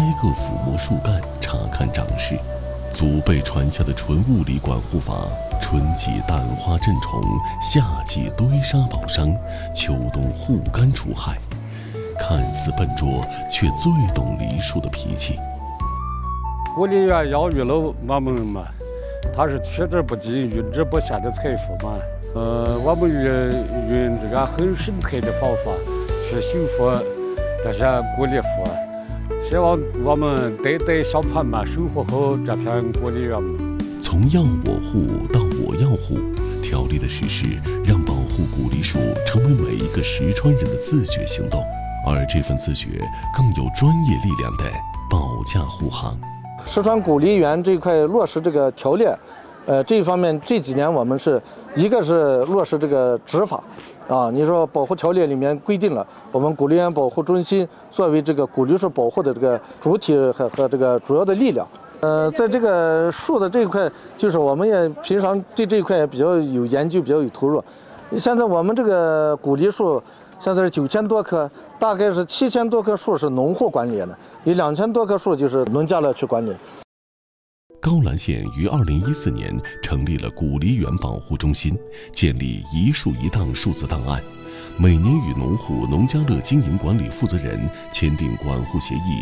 个抚摸树干，查看长势。祖辈传下的纯物理管护法，春季淡花镇虫，夏季堆沙保墒，秋冬护肝除害。看似笨拙，却最懂梨树的脾气。 管理员养育了我们嘛，他是取之不尽、用之不限的财富嘛。我们用这个很深刻的方法去修复这些果梨树，希望我们代代相传嘛，守护好这片果梨园嘛。 从要我护到我要护，条例的实施让保护古梨树成为每一个石川人的自觉行动，而这份自觉更有专业力量的保驾护航。 石川古梨园这块落实这个条例，这一方面这几年我们是一个是落实这个执法，你说保护条例里面规定了，我们古梨园保护中心作为这个古梨树保护的这个主体和这个主要的力量。在这个树的这一块，就是我们也平常对这一块也比较有研究，比较有投入。现在我们这个古梨树现在是9000多棵，大概是7000多棵树是农户管理的，有2000多棵树就是农家乐去管理。 高兰县于2014年成立了古梨园保护中心，建立一树一档数字档案，每年与农户、农家乐经营管理负责人签订管护协议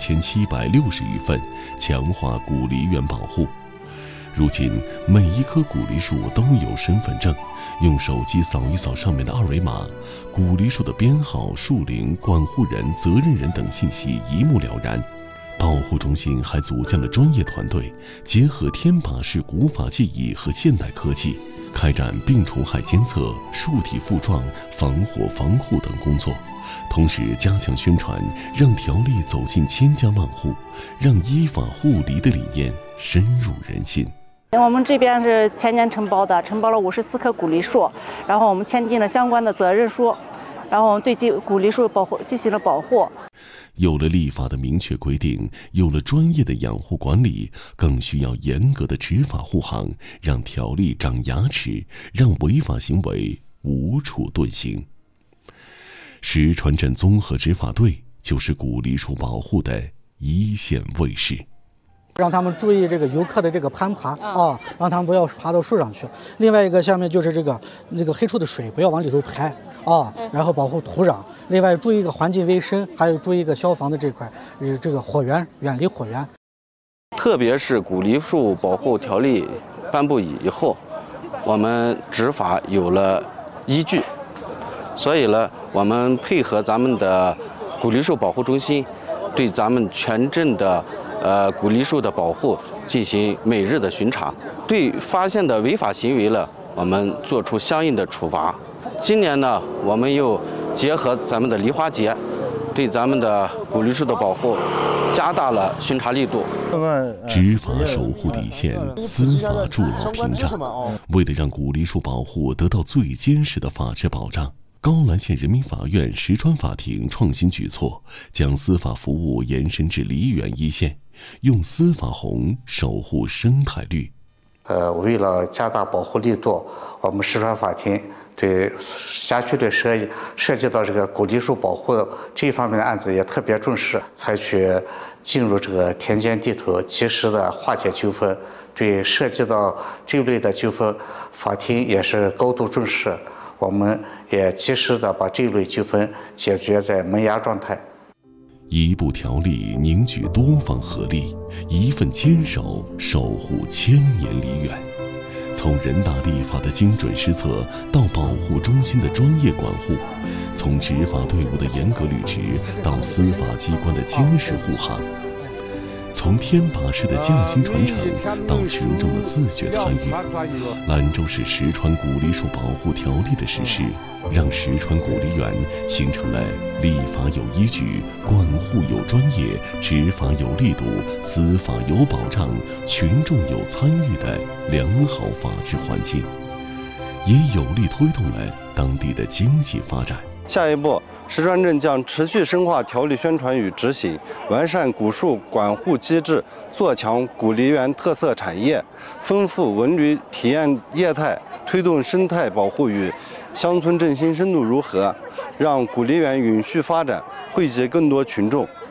1760余份，强化古梨园保护。如今，每一棵古梨树都有身份证，用手机扫一扫上面的二维码，古梨树的编号、树龄、管护人、责任人等信息一目了然。保护中心还组建了专业团队，结合天拔式古法技艺和现代科技，开展病虫害监测、树体复状、防火防护等工作，同时加强宣传，让条例走进千家万户，让依法护梨的理念深入人心。 我们这边是前年承包了54棵古梨树，然后我们签订了相关的责任书，然后我们对古梨树进行了保护。 有了立法的明确规定，有了专业的养护管理，更需要严格的执法护航，让条例长牙齿，让违法行为无处遁形。石川镇综合执法队就是古梨树保护的一线卫士。 让他们注意这个游客的这个攀爬让他们不要爬到树上去。另外一个下面就是那个黑处的水不要往里头排然后保护土壤。另外注意一个环境卫生，还有注意一个消防的这块，这个火源远离火源。 特别是古梨树保护条例颁布以后，我们执法有了依据，所以呢，我们配合咱们的古梨树保护中心，对咱们全镇的古梨树的保护进行每日的巡查，对发现的违法行为呢，我们做出相应的处罚。今年呢，我们又结合咱们的梨花节，对咱们的古梨树的保护加大了巡查力度。 执法守护底线，司法筑牢屏障。为了让古梨树保护得到最坚实的法治保障，高兰县人民法院石川法庭创新举措，将司法服务延伸至梨园一线，用司法红守护生态绿。 为了加大保护力度，我们石川法庭对辖区的涉及到这个古梨树保护这一方面的案子也特别重视，采取进入这个田间地头，及时的化解纠纷。对涉及到这类的纠纷，法庭也是高度重视，我们也及时的把这类纠纷解决在萌芽状态。 一部条例凝聚多方合力，一份坚守守护千年梨园。从人大立法的精准施策到保护中心的专业管护，从执法队伍的严格履职到司法机关的坚实护航，从天拔式的匠心传承到群众的自觉参与，兰州市石川古梨树保护条例的实施，让石川古梨园形成了立法有依据、管护有专业、执法有力度、司法有保障、群众有参与的良好法治环境，也有力推动了当地的经济发展。 下一步，石川镇将持续深化条例宣传与执行，完善古树管护机制，做强古梨园特色产业，丰富文旅体验业态，推动生态保护与乡村振兴深度融合，让古梨园永续发展，惠及更多群众。